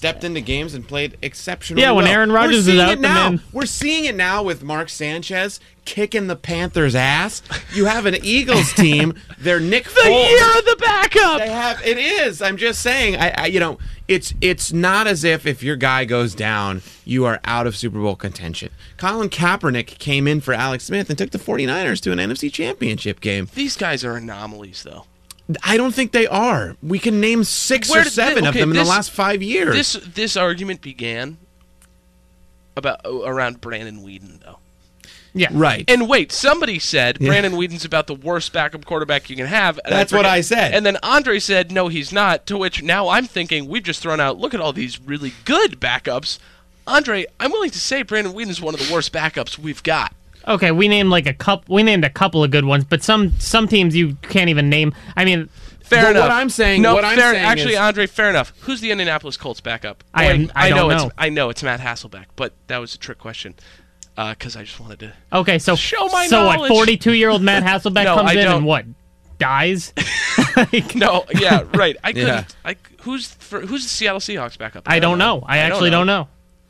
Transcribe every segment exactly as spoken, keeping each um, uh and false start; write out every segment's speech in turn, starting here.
stepped into games and played exceptionally yeah, well. when Aaron Rodgers is out, it now. the man... We're seeing it now with Mark Sanchez kicking the Panthers' ass. You have an Eagles team. They're Nick The Foles. year of the backup! They have. It is. I'm just saying. I, I, you know, it's it's not as if if your guy goes down, you are out of Super Bowl contention. Colin Kaepernick came in for Alex Smith and took the 49ers to an N F C Championship game. These guys are anomalies, though. I don't think they are. We can name six Where or did seven thi- of okay, them in this- the last five years. This this argument began about around Brandon Weeden, though. Yeah. Right. And wait, somebody said Yeah. Brandon Whedon's about the worst backup quarterback you can have. And That's I what forget- I said. And then Andre said, no, he's not, to which now I'm thinking we've just thrown out, look at all these really good backups. Andre, I'm willing to say Brandon Whedon's one of the worst backups we've got. Okay, we named like a couple. We named a couple of good ones, but some some teams you can't even name. I mean, Fair But enough. what I'm saying- no, what I'm fair, saying actually, is- Andre, fair enough. Who's the Indianapolis Colts backup? I Boy, am- I know don't it's know. I know it's Matt Hasselbeck, but that was a trick question because I just wanted to. okay, so Show my so what? knowledge. forty-two-year-old Matt Hasselbeck No, comes I in don't. and what? Dies? Like, No, yeah, right. I couldn't. Yeah. I, who's for, who's the Seattle Seahawks backup? I don't know. I actually don't know.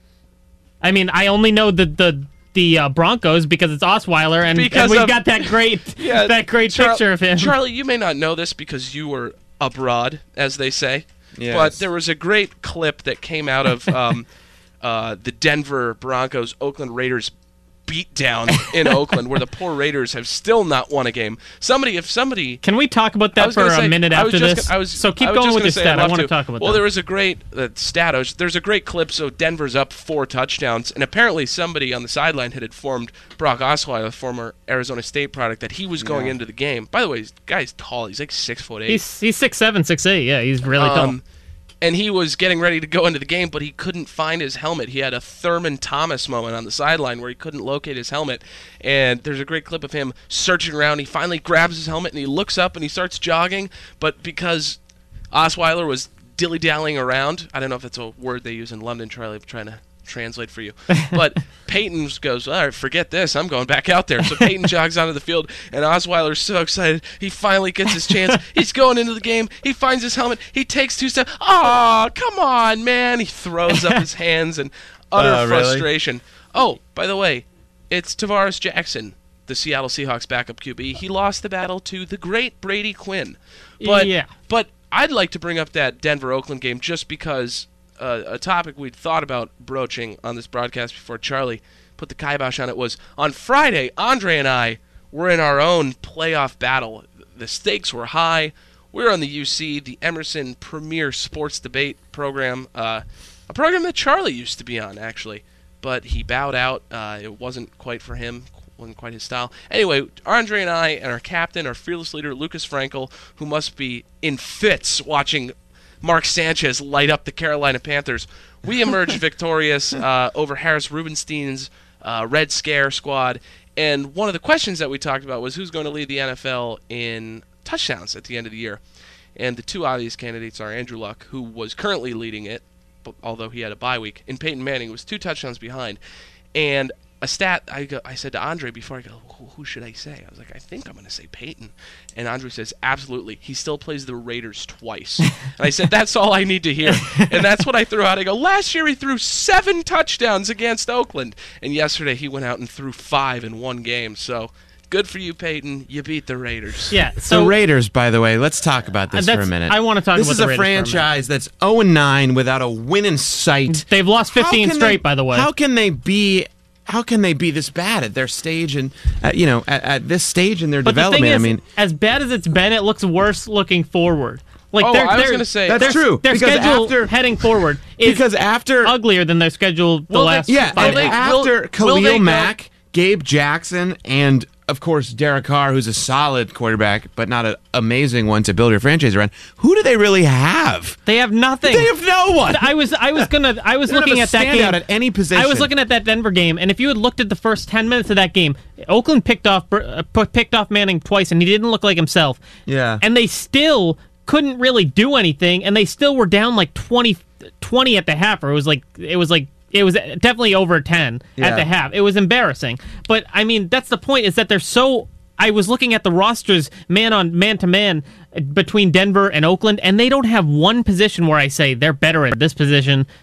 I mean, I only know the the the uh, Broncos because it's Osweiler, and, Because and we've of- got that great Yeah, that great Char- picture of him. Charlie, you may not know this because you were abroad, as they say. Yes. But there was a great clip that came out of um, uh, the Denver Broncos Oakland Raiders beatdown in Oakland, where the poor Raiders have still not won a game. Somebody, if somebody, Can we talk about I that was for gonna a say- minute I was after just this? gonna- I was, so keep I was going just with gonna your say stat. I'd I love want to talk about Well, that. there was a great uh, stat. I was- There's a great clip. So Denver's up four touchdowns, and apparently somebody on the sideline had informed Brock Osweiler, a former Arizona State product, that he was going Yeah. into the game. By the way, this guy's tall. He's like six foot eight. He's he's six seven, six eight. Yeah, he's really Um, and he was getting ready to go into the game, but he couldn't find his helmet. He had a Thurman Thomas moment on the sideline where he couldn't locate his helmet. And there's a great clip of him searching around. He finally grabs his helmet and he looks up and he starts jogging. But because Osweiler was dilly-dallying around, I don't know if that's a word they use in London, Charlie, I'm trying to translate for you. But Peyton goes, all right, forget this. I'm going back out there. So Peyton jogs onto the field, and Osweiler's so excited. He finally gets his chance. He's going into the game. He finds his helmet. He takes two steps. Oh, come on, man. He throws up his hands in utter Uh, really? frustration. Oh, by the way, it's Tavares Jackson, the Seattle Seahawks backup Q B. He lost the battle to the great Brady Quinn. But, Yeah. But I'd like to bring up that Denver-Oakland game just because uh, a topic we'd thought about broaching on this broadcast before Charlie put the kibosh on it was on Friday, Andre and I were in our own playoff battle. The stakes were high. We were on the U C, the Emerson Premier Sports Debate program, uh, a program that Charlie used to be on, actually. But he bowed out. Uh, it wasn't quite for him. Wasn't quite his style. Anyway, Andre and I and our captain, our fearless leader, Lucas Frankel, who must be in fits watching Mark Sanchez light up the Carolina Panthers, we emerged victorious uh, over Harris Rubenstein's uh, Red Scare squad. And one of the questions that we talked about was who's going to lead the N F L in touchdowns at the end of the year. And the two obvious candidates are Andrew Luck, who was currently leading it, but although he had a bye week, and Peyton Manning, who was two touchdowns behind. And a stat, I go, I said to Andre before I go, who, who should I say? I was like, I think I'm going to say Peyton. And Andre says, absolutely. He still plays the Raiders twice. And I said, that's all I need to hear. And that's what I threw out. I go, last year he threw seven touchdowns against Oakland. And yesterday he went out and threw five in one game. So good for you, Peyton. You beat the Raiders. Yeah, so the Raiders, by the way, let's talk about this Uh, for a that's- minute. I wanna talk this about is the a Raiders for a minute. franchise that's oh and nine without a win in sight. They've lost fifteen How can straight, they- by the way. How can they be? How can they be this bad at their stage and uh, you know at, at this stage in their But development? the thing is, I mean, as bad as it's been, it looks worse looking forward. Like Oh, they're, I was they're- gonna say- That's their, true, Their because schedule after- heading forward is because after uglier than their schedule the Will they- last yeah, five and they- years. after will- will they Khalil go- Mack, Gabe Jackson, and of course Derek Carr, who's a solid quarterback but not an amazing one to build your franchise around. Who do they really have? They have nothing. They have no one. I was I was gonna I was They don't looking have at a that game standout at any position. I was looking at that Denver game, and if you had looked at the first ten minutes of that game, Oakland picked off Br- uh, p- picked off Manning twice, and he didn't look like himself. Yeah. and they still couldn't really do anything, and they still were down like twenty, twenty at the half, or it was like it was like. It was definitely over ten Yeah. at the half. It was embarrassing. But, I mean, that's the point, is that they're so... I was looking at the rosters man on man to man between Denver and Oakland, and they don't have one position where I say they're better at this position